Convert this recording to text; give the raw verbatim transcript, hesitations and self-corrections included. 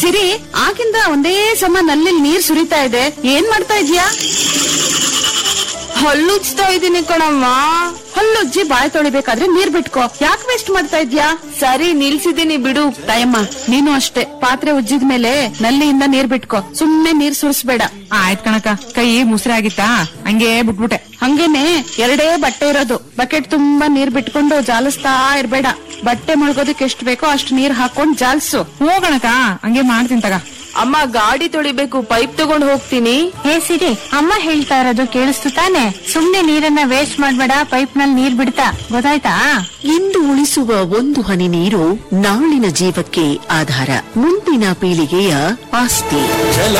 ಸಿರಿ, ಆಗಿಂದ ಒಂದೇ ಸಮ ನಲ್ಲಿ ನೀರ್ ಸುರಿತಾ ಇದೆ, ಏನ್ ಮಾಡ್ತಾ ಇದ್ಯಾ? ಹಲ್ಲುಜ್ತಾ ಇದೀನಿ ಕಣಮ್ಮ. ಹಲ್ಲುಜ್ಜಿ ಬಾಯ್ ತೊಳಿಬೇಕಾದ್ರೆ ನೀರ್ ಬಿಟ್ಕೋ, ಯಾಕೆ ವೇಸ್ಟ್ ಮಾಡ್ತಾ ಇದ್ಯಾ? ಸರಿ, ನಿಲ್ಸಿದೀನಿ ಬಿಡು. ತಾಯಮ್ಮ, ನೀನು ಅಷ್ಟೇ, ಪಾತ್ರೆ ಉಜ್ಜಿದ್ಮೇಲೆ ನಲ್ಲಿಯಿಂದ ನೀರ್ ಬಿಟ್ಕೋ, ಸುಮ್ನೆ ನೀರ್ ಸುರಿಸ್ಬೇಡ. ಆಯ್ತ್ ಕಣಕ, ಕೈ ಮುಸ್ರಾಗಿತ್ತಾ ಹಂಗೆ ಬಿಟ್ಬಿಟ್ಟೆ. ಹಂಗೇನೆ ಎರಡೇ ಬಟ್ಟೆ ಇರೋದು, ಬಕೆಟ್ ತುಂಬಾ ನೀರ್ ಬಿಟ್ಕೊಂಡು ಜಾಲಿಸ್ತಾ ಇರ್ಬೇಡ. ಬಟ್ಟೆ ಮುಳುಗೋದಕ್ಕೆ ಎಷ್ಟ್ ಬೇಕೋ ಅಷ್ಟು ನೀರ್ ಹಾಕೊಂಡ್ ಜಾಲ್ಸು. ಹೋಗಣಕ, ಹಂಗೆ ಮಾಡ್ತೀನಿ ತಗ. ಅಮ್ಮ, ಗಾಡಿ ತೊಳಿಬೇಕು, ಪೈಪ್ ತಗೊಂಡ್ ಹೋಗ್ತೀನಿ. ಹೇ ಸಿರಿ, ಅಮ್ಮ ಹೇಳ್ತಾ ಇರೋದು ಕೇಳಿಸ್ತು ತಾನೆ? ಸುಮ್ನೆ ನೀರನ್ನ ವೇಸ್ಟ್ ಮಾಡ್ಬೇಡ, ಪೈಪ್ ನಲ್ಲಿ ನೀರ್ ಬಿಡ್ತಾ, ಗೊತ್ತಾಯ್ತಾ? ಇಂದು ಉಳಿಸುವ ಒಂದು ಹನಿ ನೀರು ನಾಳಿನ ಜೀವಕ್ಕೆ ಆಧಾರ, ಮುಂದಿನ ಪೀಳಿಗೆಯ ಆಸ್ತಿ. ಜಲ